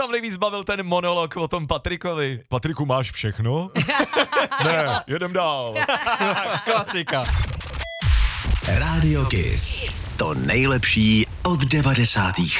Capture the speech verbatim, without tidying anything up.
tam nejvíc bavil ten monolog o tom Patrikovi? Patriku, máš všechno? Ne, jedem dál. Klasika. Rádio Kiss. To nejlepší od devadesátých